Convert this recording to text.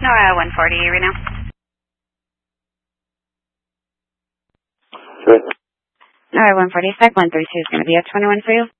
Nora 140 right now. Good. Nora 140, Spec 132 is going to be at 21 for you.